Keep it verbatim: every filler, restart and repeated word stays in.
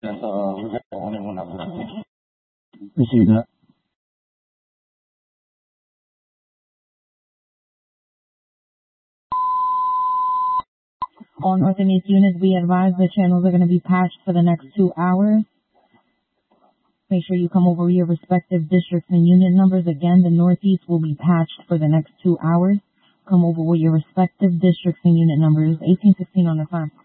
Receive that. All North and East units, be advised the channels are going to be patched for the next two hours. Make sure you come over with your respective districts and unit numbers. Again, the Northeast will be patched for the next two hours. Come over with your respective districts and unit numbers. eighteen fifteen on the time.